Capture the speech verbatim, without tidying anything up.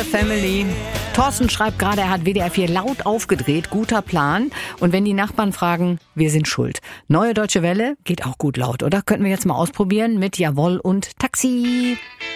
Modern Family. Thorsten schreibt gerade, er hat W D R vier laut aufgedreht. Guter Plan. Und wenn die Nachbarn fragen, wir sind schuld. Neue Deutsche Welle geht auch gut laut, oder? Könnten wir jetzt mal ausprobieren mit Jawohl und Taxi.